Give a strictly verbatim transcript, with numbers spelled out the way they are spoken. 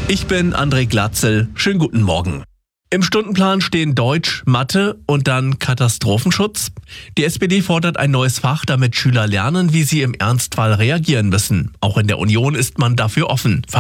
Ich bin André Glatzel. Schönen guten Morgen. Im Stundenplan stehen Deutsch, Mathe und dann Katastrophenschutz. Die S P D fordert ein neues Fach, damit Schüler lernen, wie sie im Ernstfall reagieren müssen. Auch in der Union ist man dafür offen.